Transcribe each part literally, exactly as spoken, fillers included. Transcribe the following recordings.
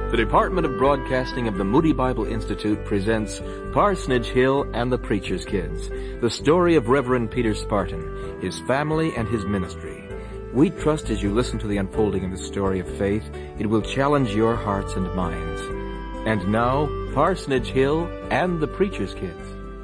The Department of Broadcasting of the Moody Bible Institute presents Parsonage Hill and the Preacher's Kids, the story of Reverend Peter Spartan, his family, and his ministry. We trust as you listen to the unfolding of the story of faith, it will challenge your hearts and minds. And now, Parsonage Hill and the Preacher's Kids.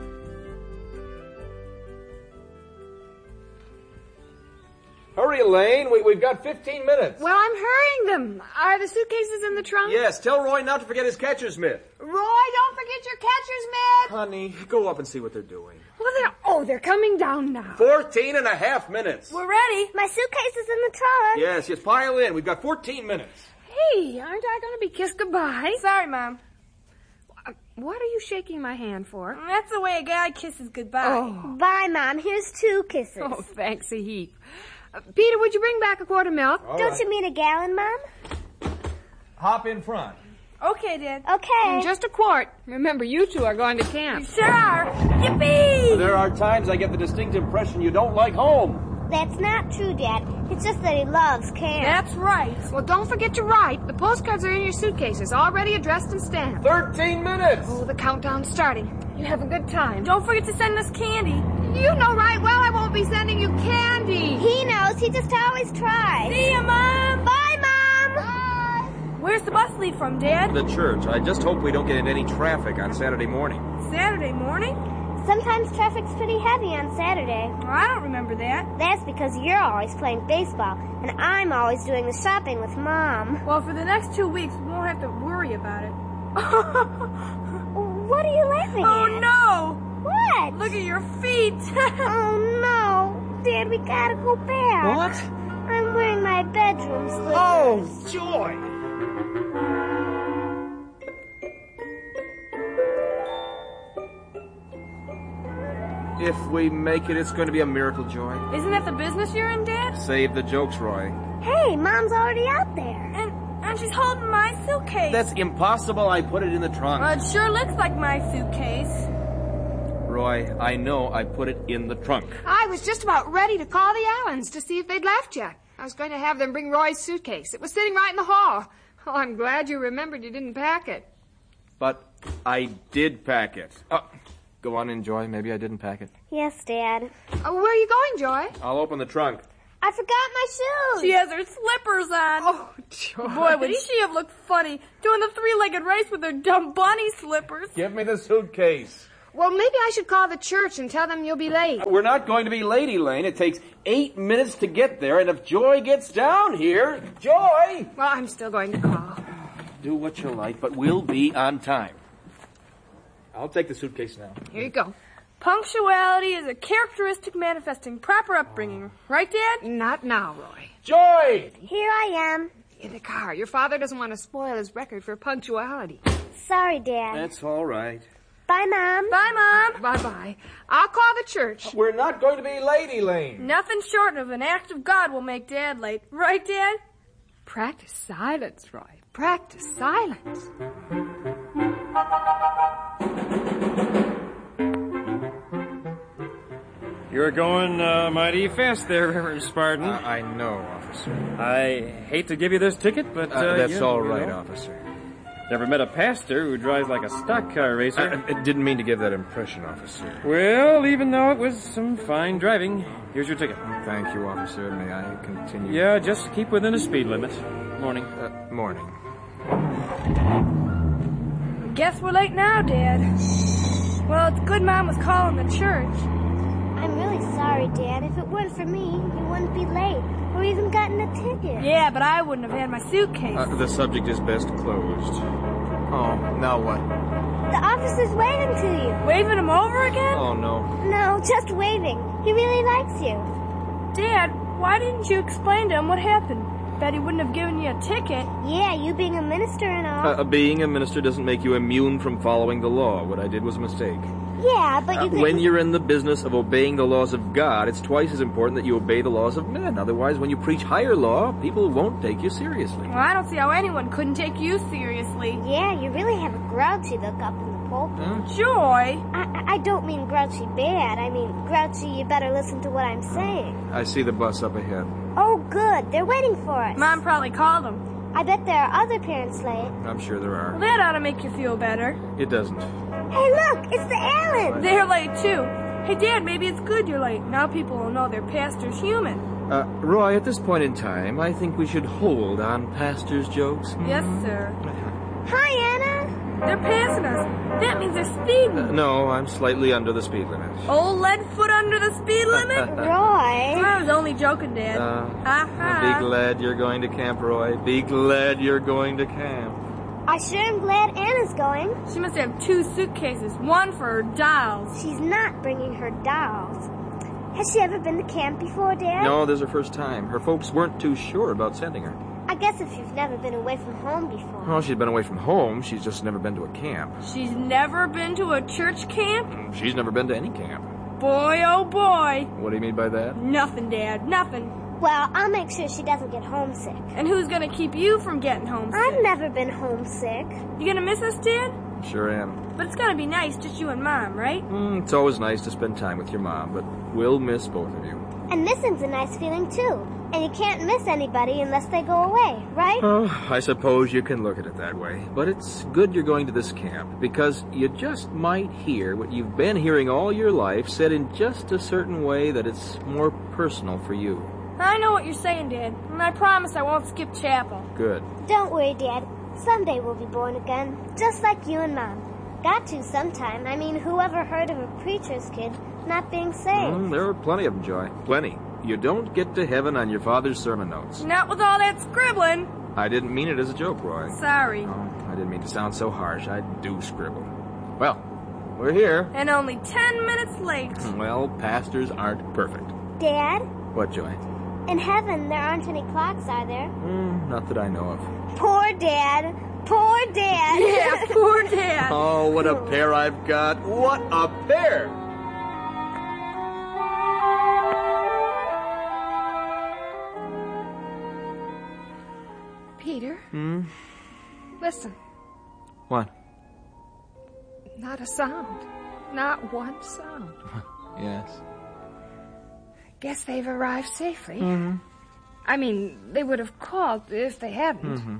Hurry, Elaine. We, we've got fifteen minutes. Well, I'm hurrying them. Are the suitcases in the trunk? Yes, tell Roy not to forget his catcher's mitt. Roy, don't forget your catcher's mitt. Honey, go up and see what they're doing. Well, they're, oh, they're coming down now. Fourteen and a half minutes. We're ready. My suitcase is in the trunk. Yes, yes, pile in. We've got fourteen minutes. Hey, aren't I going to be kissed goodbye? Sorry, Mom. What are you shaking my hand for? That's the way a guy kisses goodbye. Oh. Bye, Mom. Here's two kisses. Oh, thanks a heap. Uh, Peter, would you bring back a quart of milk? All Don't right. you mean a gallon, Mom? Hop in front. Okay, Dad. Okay. And just a quart. Remember, you two are going to camp. You sure are. Yippee! There are times I get the distinct impression you don't like home. That's not true, Dad. It's just that he loves camp. That's right. Well, don't forget to write. The postcards are in your suitcases, already addressed and stamped. Thirteen minutes! Oh, the countdown's starting. You have a good time. Don't forget to send us candy. You know right well I won't be sending you candy. He knows. He just always tries. See you, Mom. Bye, Mom. Bye. Where's the bus leave from, Dad? The church. I just hope we don't get into any traffic on Saturday morning. Saturday morning? Sometimes traffic's pretty heavy on Saturday. Well, I don't remember that. That's because you're always playing baseball, and I'm always doing the shopping with Mom. Well, for the next two weeks, we won't have to worry about it. What are you laughing oh, at? Oh, no! What? Look at your feet. Oh, no. Dad, we gotta go back. What? I'm wearing my bedroom slippers. Oh, joy! If we make it, it's going to be a miracle, Joy. Isn't that the business you're in, Dad? Save the jokes, Roy. Hey, Mom's already out there. And and she's holding my suitcase. That's impossible. I put it in the trunk. Well, it sure looks like my suitcase. Roy, I know I put it in the trunk. I was just about ready to call the Allens to see if they'd left yet. I was going to have them bring Roy's suitcase. It was sitting right in the hall. Oh, I'm glad you remembered you didn't pack it. But I did pack it. Uh, go on in, Joy. Maybe I didn't pack it. Yes, Dad. Oh, where are you going, Joy? I'll open the trunk. I forgot my shoes. She has her slippers on. Oh, Joy. Boy, would she have looked funny doing the three-legged race with her dumb bunny slippers. Give me the suitcase. Well, maybe I should call the church and tell them you'll be late. We're not going to be late, Elaine. It takes eight minutes to get there, and if Joy gets down here... Joy! Well, I'm still going to call. Do what you like, but we'll be on time. I'll take the suitcase now. Here you go. Punctuality is a characteristic manifesting proper upbringing. Right, Dad? Not now, Roy. Joy! Here I am. In the car. Your father doesn't want to spoil his record for punctuality. Sorry, Dad. That's all right. Bye, Mom. Bye, Mom. Bye-bye. I'll call the church. We're not going to be late, Elaine. Nothing short of an act of God will make Dad late. Right, Dad? Practice silence, Roy. Practice silence. You're going uh, mighty fast there, Reverend Spartan. Uh, I know, officer. I hate to give you this ticket, but... Uh, uh, that's you, all you right, know. officer. Never met a pastor who drives like a stock car racer. I, I didn't mean to give that impression, officer. Well, even though it was some fine driving, here's your ticket. Thank you, officer. May I continue? Yeah, just keep within a speed limit. Morning. Uh, morning. Guess we're late now, Dad. Well, it's good Mom was calling the church. I'm really sorry, Dad. If it weren't for me, you wouldn't be late or even gotten a ticket. Yeah, but I wouldn't have had my suitcase. Uh, the subject is best closed. Oh, now what? The officer's waving to you. Waving him over again? Oh, no. No, just waving. He really likes you. Dad, why didn't you explain to him what happened? Bet he wouldn't have given you a ticket. Yeah, you being a minister and all. Uh, being a minister doesn't make you immune from following the law. What I did was a mistake. Yeah, but you uh, could... When you're in the business of obeying the laws of God, it's twice as important that you obey the laws of men. Otherwise, when you preach higher law, people won't take you seriously. Well, I don't see how anyone couldn't take you seriously. Yeah, you really have a grouchy look up in the pulpit. Huh? Joy! I, I don't mean grouchy bad. I mean grouchy, you better listen to what I'm saying. I see the bus up ahead. Oh, good. They're waiting for us. Mom probably called him. I bet there are other parents late. I'm sure there are. Well, that ought to make you feel better. It doesn't. Hey, look, it's the Allens. They're late, too. Hey, Dad, maybe it's good you're late. Now people will know their pastor's human. Uh, Roy, at this point in time, I think we should hold on pastor's jokes. Yes, sir. Hi, Anna. They're passing us. That means they're speeding. Uh, no, I'm slightly under the speed limit. Old lead foot under the speed limit? Roy. I was only joking, Dad. Uh, Ha-ha. Be glad you're going to camp, Roy. Be glad you're going to camp. I sure am glad Anna's going. She must have two suitcases, one for her dolls. She's not bringing her dolls. Has she ever been to camp before, Dad? No, this is her first time. Her folks weren't too sure about sending her. I guess if you've never been away from home before. Well, she's been away from home. She's just never been to a camp. She's never been to a church camp? She's never been to any camp. Boy, oh boy. What do you mean by that? Nothing, Dad, nothing. Well, I'll make sure she doesn't get homesick. And who's gonna keep you from getting homesick? I've never been homesick. You gonna miss us, Dad? Sure am. But it's gonna be nice, just you and Mom, right? Mm, it's always nice to spend time with your mom, but we'll miss both of you. And missing's a nice feeling, too. And you can't miss anybody unless they go away, right? Oh, I suppose you can look at it that way. But it's good you're going to this camp, because you just might hear what you've been hearing all your life said in just a certain way that it's more personal for you. I know what you're saying, Dad, and I promise I won't skip chapel. Good. Don't worry, Dad. Someday we'll be born again, just like you and Mom. Got to sometime. I mean, who ever heard of a preacher's kid not being saved? Mm, there are plenty of them, Joy. Plenty. You don't get to heaven on your father's sermon notes. Not with all that scribbling. I didn't mean it as a joke, Roy. Sorry. Oh, I didn't mean to sound so harsh. I do scribble. Well, we're here. And only ten minutes late. Well, pastors aren't perfect. Dad? What, Joy? In heaven, there aren't any clocks, are there? Mm, not that I know of. Poor Dad. Poor Dad. Yeah, poor Dad. Oh, what a pair I've got. What a pair! Peter? Hmm? Listen. What? Not a sound. Not one sound. Yes. Guess they've arrived safely. Mm-hmm. I mean, they would have called if they hadn't. Mm-hmm.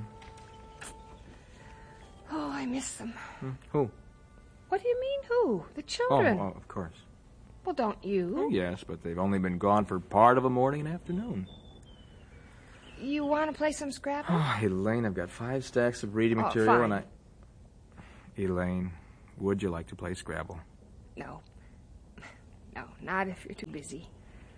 Oh, I miss them. Hmm? Who? What do you mean, who? The Oh, children. oh, of course. Well, don't you? Oh, yes, but they've only been gone for part of a morning and afternoon. You want to play some Scrabble? Oh, Elaine, I've got five stacks of reading Oh, material, fine. and I... Elaine, would you like to play Scrabble? No. No, not if you're too busy.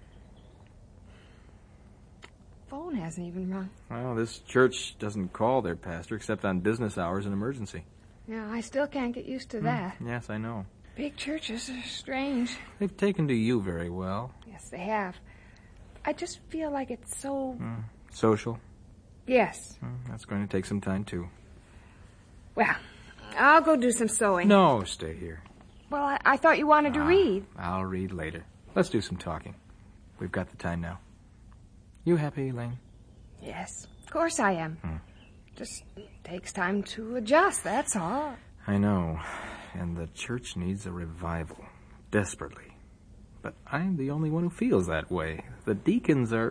Phone hasn't even rung. Well, this church doesn't call their pastor except on business hours and emergency. Yeah, I still can't get used to that. Mm, yes, I know. Big churches are strange. They've taken to you very well. Yes, they have. I just feel like it's so... Mm. Social? Yes. Mm, that's going to take some time, too. Well, I'll go do some sewing. No, stay here. Well, I, I thought you wanted to Ah, read. I'll read later. Let's do some talking. We've got the time now. You happy, Elaine? Yes, of course I am. Hmm. Just takes time to adjust, that's all. I know. And the church needs a revival. Desperately. But I'm the only one who feels that way. The deacons are...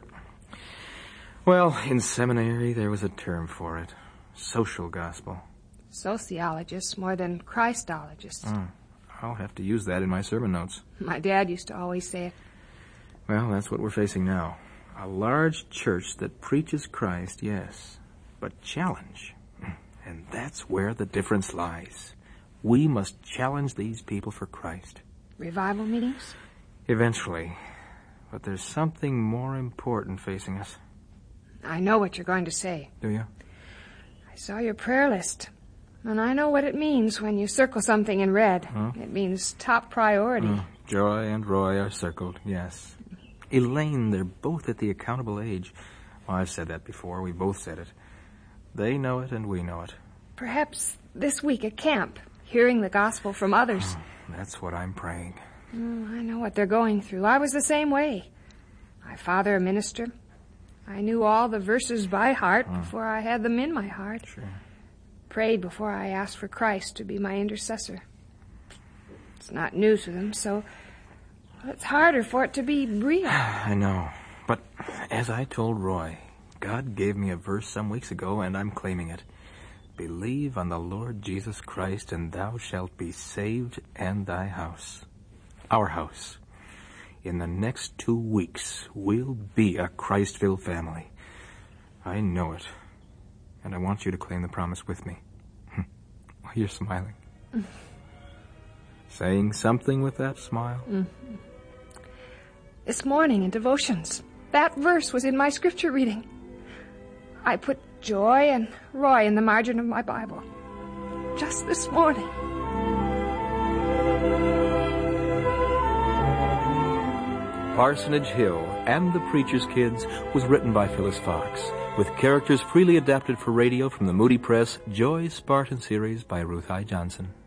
Well, in seminary, there was a term for it. Social gospel. Sociologists more than Christologists. Mm. I'll have to use that in my sermon notes. My dad used to always say it. Well, that's what we're facing now. A large church that preaches Christ, yes, but challenge. And that's where the difference lies. We must challenge these people for Christ. Revival meetings? Eventually. But there's something more important facing us. I know what you're going to say. Do you? I saw your prayer list. And I know what it means when you circle something in red. Huh? It means top priority. Mm, Joy and Roy are circled, yes. Elaine, they're both at the accountable age. Well, I've said that before. We both said it. They know it and we know it. Perhaps this week at camp, hearing the gospel from others. Oh, that's what I'm praying. Oh, I know what they're going through. I was the same way. My father, a minister. I knew all the verses by heart Oh. before I had them in my heart. Sure. Prayed before I asked for Christ to be my intercessor. It's not new to them, so it's harder for it to be real. I know. But as I told Roy, God gave me a verse some weeks ago, and I'm claiming it. Believe on the Lord Jesus Christ, and thou shalt be saved, and thy house. Our house. In the next two weeks, we'll be a Christville family. I know it. And I want you to claim the promise with me. Why, you're smiling. Saying something with that smile? Mm-hmm. This morning in devotions, that verse was in my scripture reading. I put Joy and Roy in the margin of my Bible. Just this morning. Parsonage Hill and the Preacher's Kids was written by Phyllis Fox, with characters freely adapted for radio from the Moody Press Joy Spartan series by Ruth I. Johnson.